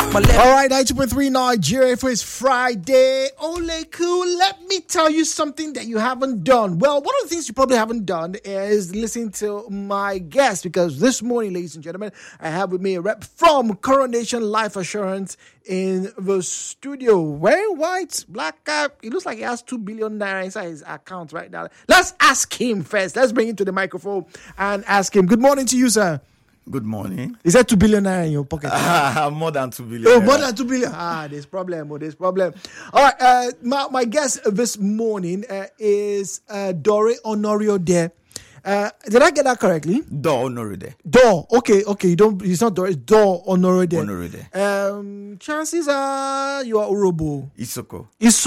All right, 92.3 Nigeria for it's Friday. Ole cool. Let me tell you something that you haven't done. Well, one of the things you probably haven't done is listen to my guest, because this morning, ladies and gentlemen, I have with me a rep from Coronation Life Assurance in the studio. Wearing white, black cap. It looks like he has 2 billion naira inside his account right now. Let's ask him first. Let's bring him to the microphone and ask him. Good morning to you, sir. Good morning. Is that 2 billion naira in your pocket? More than 2 billion. Oh, more than 2 billion. There's problem. There's problem. All right. My guest this morning is Dore Honorio there. Did I get that correctly? Dore Honorio there. Dore. Okay. It's not Dore. It's Dore Honorio there. Honorio there. Chances are you are Urobo. Isoko.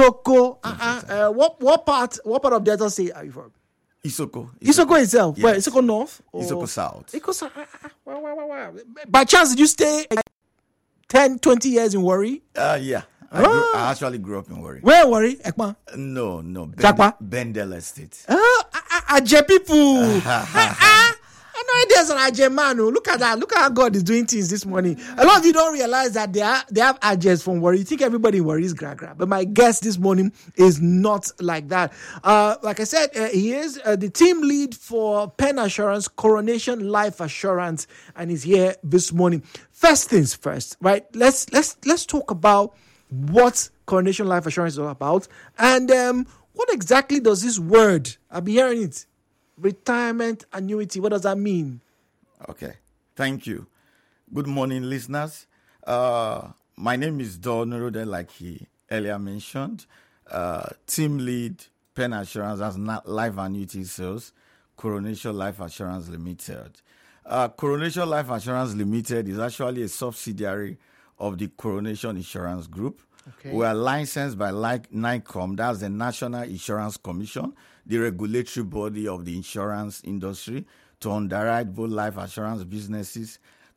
What part of Delta State are you from? Isoko itself. Yes. Where? Isoko North? Isoko South. Wow. By chance, did you stay 10, 20 years in Warri? Yeah. I actually grew up in Warri. Where Warri? Ekma? No. Bendel Estate. Aje people. I know there's an Aje man. Look at that. Look at how God is doing things this morning. A lot of you don't realize that they have Ajes from Warri. You think everybody in Warri is gra. But my guest this morning is not like that. Like I said, he is the team lead for Pen Assurance, Coronation Life Assurance, and he's here this morning. First things first, right? Let's talk about what Coronation Life Assurance is all about, and what exactly does this word? I've been hearing it. Retirement annuity. What does that mean? Okay. Thank you. Good morning, listeners. My name is Dore Honorio, like he earlier mentioned. Team lead, Pen Assurance as life annuity sales, Coronation Life Assurance Limited. Coronation Life Assurance Limited is actually a subsidiary of the Coronation Insurance Group. Okay. We are licensed by NICOM, that's the National Insurance Commission, the regulatory body of the insurance industry, to underwrite life assurance businesses.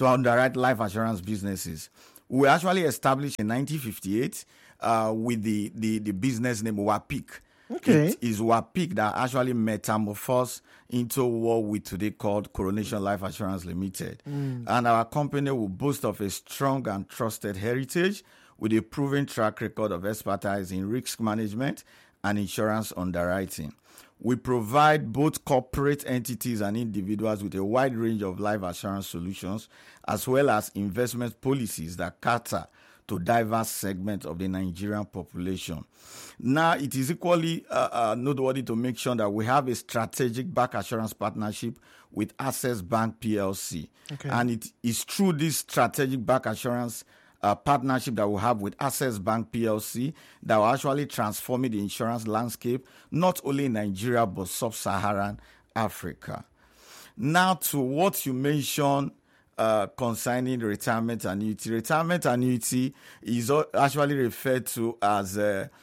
We were actually established in 1958 with the business name WAPIC. Okay. It is WAPIC that actually metamorphosed into what we today called Coronation Life Assurance Limited. And our company will boast of a strong and trusted heritage with a proven track record of expertise in risk management and insurance underwriting. We provide both corporate entities and individuals with a wide range of life assurance solutions, as well as investment policies that cater to diverse segments of the Nigerian population. Now, it is equally noteworthy to make sure that we have a strategic bank assurance partnership with Access Bank PLC. Okay. And it is through this strategic bank assurance partnership that we have with Access Bank PLC that will actually transform the insurance landscape, not only in Nigeria, but sub-Saharan Africa. Now to what you mentioned concerning retirement annuity. Retirement annuity is actually referred to as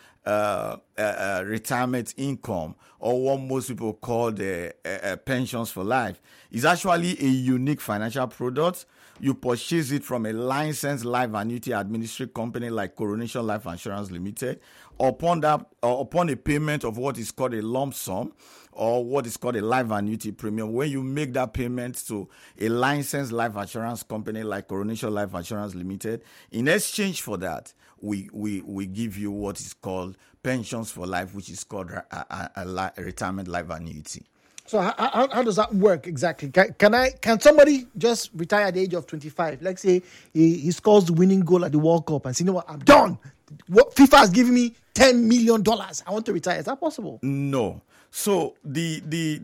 retirement income, or what most people call the pensions for life. It's actually a unique financial product. You purchase it from a licensed life annuity administrative company like Coronation Life Assurance Limited. Upon a payment of what is called a lump sum, or what is called a life annuity premium, when you make that payment to a licensed life assurance company like Coronation Life Assurance Limited, in exchange for that, we give you what is called pensions for life, which is called a retirement life annuity. So how does that work exactly? Can somebody just retire at the age of 25? Let's say he scores the winning goal at the World Cup and say, you know what, I'm done. FIFA has given me $10 million. I want to retire. Is that possible? No. So the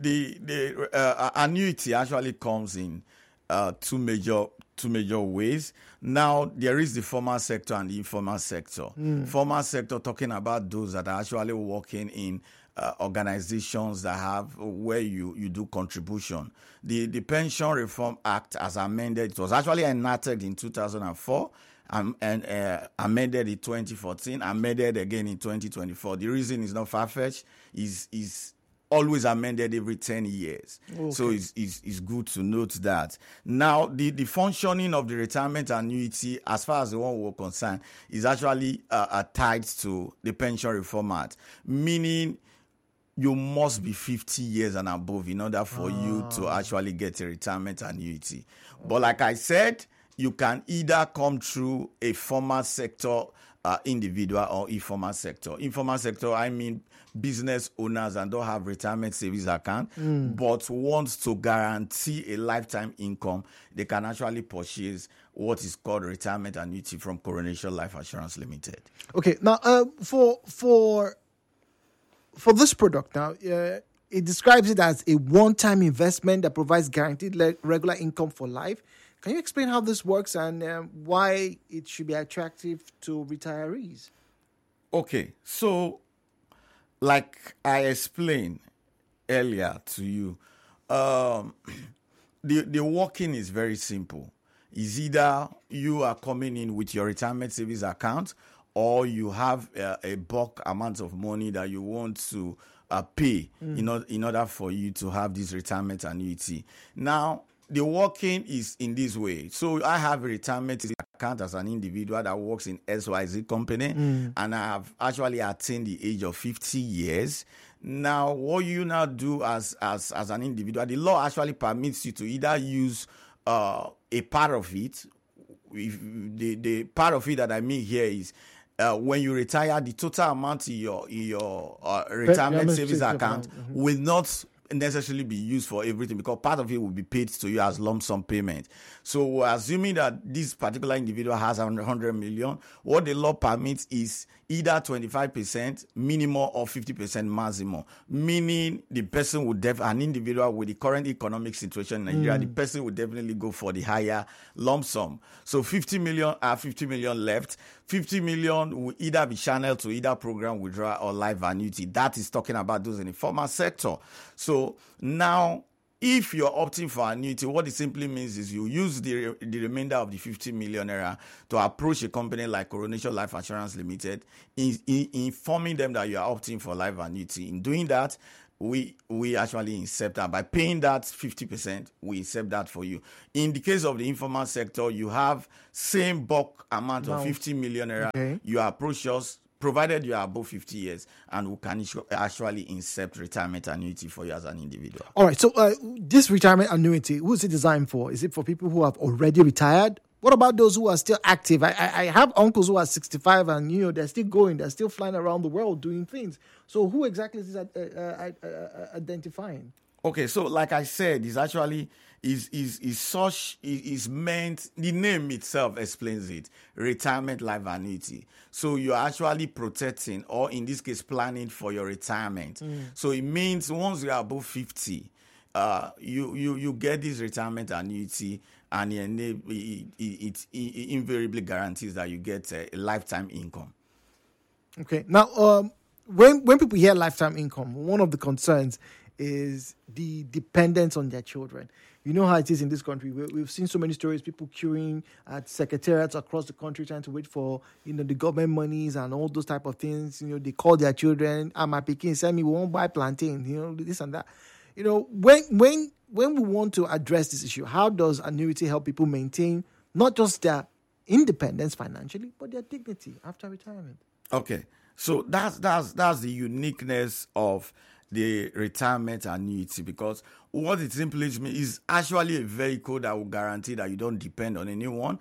annuity actually comes in two major ways. Now, there is the formal sector and the informal sector. Formal sector, talking about those that are actually working in organizations that have where you do contribution. The Pension Reform Act, as amended, it was actually enacted in 2004 and amended in 2014, amended again in 2024. The reason is not far-fetched, is always amended every 10 years. Okay. So it's good to note that. Now, the functioning of the retirement annuity, as far as the one we're concerned, is actually tied to the Pension Reform Act, meaning you must be 50 years and above in order for you to actually get a retirement annuity. But like I said, you can either come through a formal sector individual or informal sector. Informal sector, I mean business owners and don't have retirement savings account, but want to guarantee a lifetime income. They can actually purchase what is called retirement annuity from Coronation Life Assurance Limited. Okay, now for this product, now it describes it as a one-time investment that provides guaranteed regular income for life. Can you explain how this works and why it should be attractive to retirees? Okay, so like I explained earlier to you, the working is very simple. It's either you are coming in with your retirement savings account, or you have a bulk amount of money that you want to pay in order for you to have this retirement annuity. Now, the working is in this way. So I have a retirement account as an individual that works in SYZ company, and I have actually attained the age of 50 years. Now, what you now do as an individual, the law actually permits you to either use a part of it. The part of it that I mean here is when you retire, the total amount in your retirement savings account will not necessarily be used for everything, because part of it will be paid to you as lump sum payment. So assuming that this particular individual has 100 million, what the law permits is either 25% minimum or 50% maximum, meaning the person would an individual with the current economic situation in Nigeria, the person would definitely go for the higher lump sum. So 50 million left. 50 million will either be channeled to either program withdrawal or life annuity. That is talking about those in the formal sector. So now, if you're opting for annuity, what it simply means is you use the remainder of the 50 million naira to approach a company like Coronation Life Assurance Limited, informing them that you are opting for life annuity. In doing that, we actually incept that. By paying that 50%, we incept that for you. In the case of the informal sector, you have same bulk amount of 50 million naira. Okay. You approach us, provided you are above 50 years, and we can actually incept retirement annuity for you as an individual. All right, so this retirement annuity, who is it designed for? Is it for people who have already retired? What about those who are still active? I have uncles who are 65 and, they're still going. They're still flying around the world doing things. So who exactly is this identifying? Okay, so like I said, it's actually is meant, the name itself explains it, retirement life annuity. So you're actually protecting, or in this case, planning for your retirement. So it means once you are above 50, you get this retirement annuity, and it invariably guarantees that you get a lifetime income. Okay. Now, when people hear lifetime income, one of the concerns is the dependence on their children. You know how it is in this country. We've seen so many stories, people queuing at secretariats across the country trying to wait for, the government monies and all those type of things. They call their children, my pikin, send me, we won't buy plantain, this and that. When we want to address this issue, how does annuity help people maintain not just their independence financially, but their dignity after retirement? Okay, so that's the uniqueness of the retirement annuity, because what it simply means is actually a vehicle that will guarantee that you don't depend on anyone.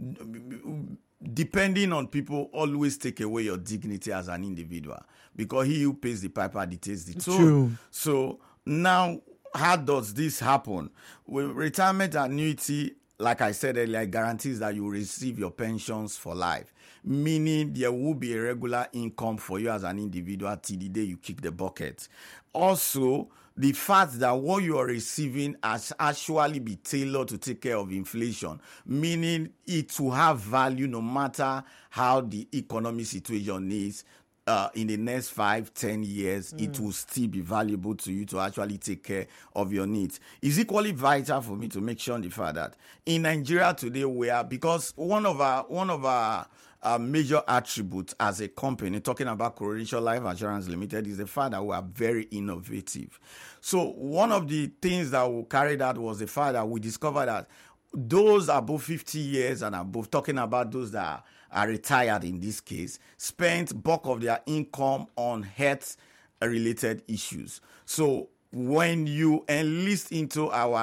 Depending on people always take away your dignity as an individual, because he who pays the piper dictates the tone. So now, how does this happen? With retirement annuity, like I said earlier, guarantees that you receive your pensions for life, meaning there will be a regular income for you as an individual till the day you kick the bucket. Also, the fact that what you are receiving has actually be tailored to take care of inflation, meaning it will have value no matter how the economic situation is. In the next 5-10 years, it will still be valuable to you to actually take care of your needs. It's equally vital for me to make sure on the fact that in Nigeria today, because one of our major attributes as a company, talking about Coronation Life Assurance Limited, is the fact that we are very innovative. So one of the things that we carried out was the fact that we discovered that those above 50 years and above, talking about those that are retired in this case, spent bulk of their income on health-related issues. So when you enlist into our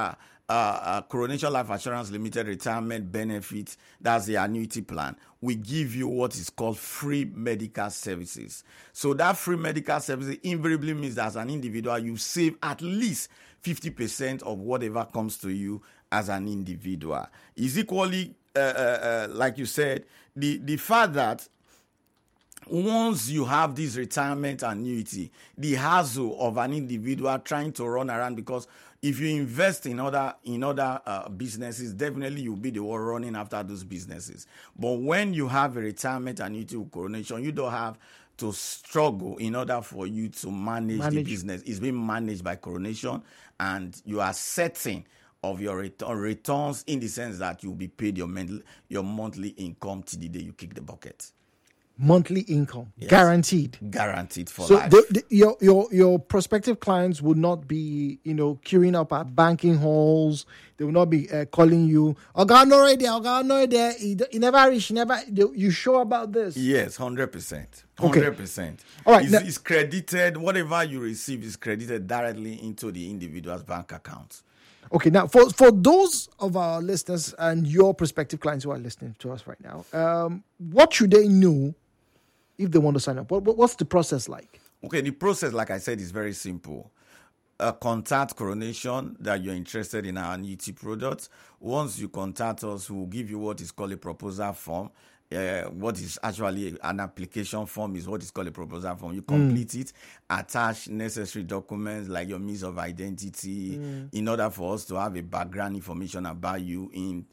Coronation Life Assurance Limited retirement benefit, that's the annuity plan, we give you what is called free medical services. So that free medical services invariably means that as an individual, you save at least 50% of whatever comes to you as an individual. Is equally, like you said, the fact that once you have this retirement annuity, the hassle of an individual trying to run around, because if you invest in other businesses, definitely you'll be the one running after those businesses. But when you have a retirement annuity with Coronation, you don't have to struggle in order for you to manage the business. It's being managed by Coronation, and you are certain of your returns in the sense that you'll be paid your monthly income till the day you kick the bucket. Monthly income, Yes. guaranteed for so life. Your prospective clients would not be queuing up at banking halls. They will not be calling you, Oga no right there. He never reach. You sure about this? Yes, 100%. Okay. 100%. All right, It's credited. Whatever you receive is credited directly into the individual's bank account. Okay, now for those of our listeners and your prospective clients who are listening to us right now, what should they know if they want to sign up? What's the process like? Okay, the process, like I said, is very simple. Contact Coronation that you're interested in our annuity product. Once you contact us, we'll give you what is called a proposal form. What is actually an application form is what is called a proposal form. You complete it, attach necessary documents like your means of identity in order for us to have a background information about you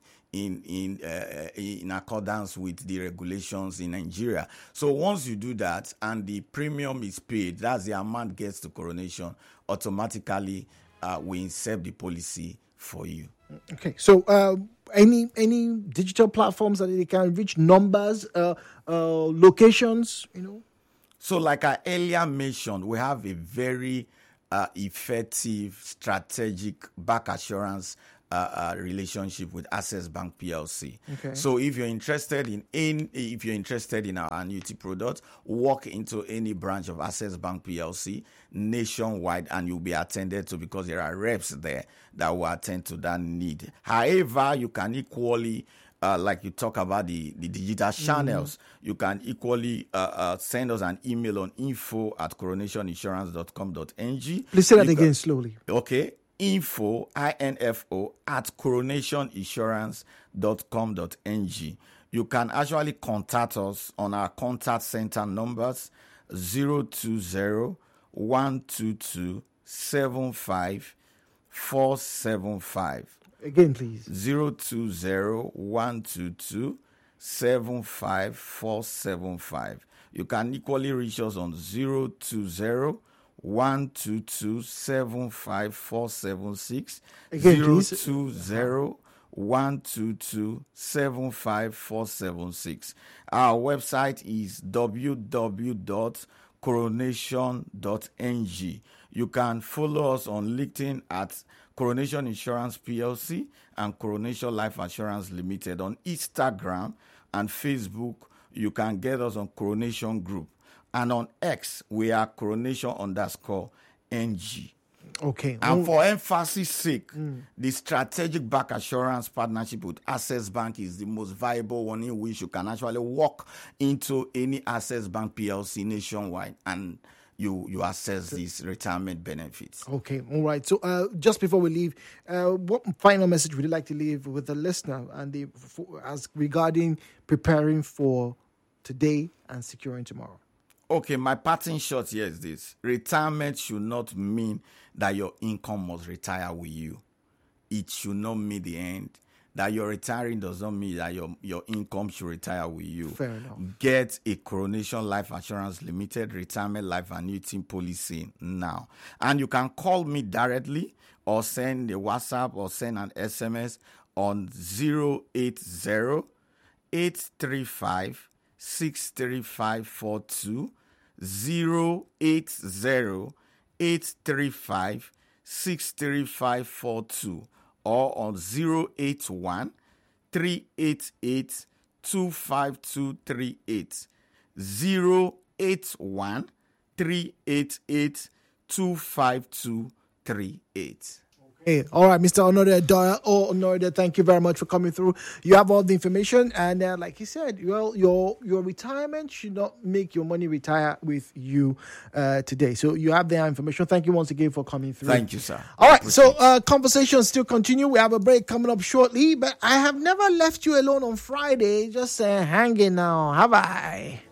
in accordance with the regulations in Nigeria. So once you do that and the premium is paid, that's the amount gets to Coronation, automatically we insert the policy for you. Okay, so any digital platforms that they can reach, numbers, locations, So like I earlier mentioned, we have a very effective strategic back assurance relationship with Access Bank PLC. Okay. So if you're interested in our annuity product, walk into any branch of Access Bank PLC nationwide and you'll be attended to, because there are reps there that will attend to that need. However, you can equally like you talk about the digital channels, you can equally send us an email on info@coronationinsurance.com.ng. Please say that again slowly. Okay. info at coronationinsurance.com.ng. You can actually contact us on our contact center numbers 020-122-75475. Again, please. 020-122-75475. You can equally reach us on 020-122-75476. Again, please. 020-122-75476. Our website is www.coronation.ng. You can follow us on LinkedIn at Coronation Insurance PLC and Coronation Life Assurance Limited. On Instagram and Facebook, you can get us on Coronation Group. And on X, we are Coronation_NG. Okay. And for emphasis sake, the strategic back assurance partnership with Access Bank is the most viable one, in which you can actually walk into any Access Bank PLC nationwide and you access these retirement benefits. Okay, all right. So just before we leave, what final message would you like to leave with the listener and as regarding preparing for today and securing tomorrow? Okay, my parting shot here is this. Retirement should not mean that your income must retire with you. It should not mean the end. That you're retiring does not mean that your income should retire with you. Fair enough. Get a Coronation Life Assurance Limited retirement life annuity policy now. And you can call me directly or send a WhatsApp or send an SMS on 080-835-63542, 080-835-63542, or on 081-388-25238, 081-388-25238. Hey, all right, Mr. Onore Doyle. Oh, Onore, thank you very much for coming through. You have all the information, and like he said, well, your retirement should not make your money retire with you today. So you have the information. Thank you once again for coming through. Thank you, sir. All right, so conversations still continue. We have a break coming up shortly, but I have never left you alone on Friday. Just hanging now, have I?